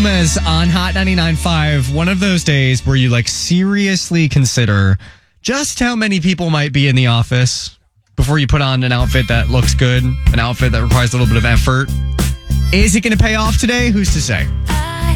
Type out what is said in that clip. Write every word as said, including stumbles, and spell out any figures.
Gomez on Hot ninety-nine point five. One of those days where you like seriously consider just how many people might be in the office before you put on an outfit that looks good, an outfit that requires a little bit of effort. Is it going to pay off today? Who's to say?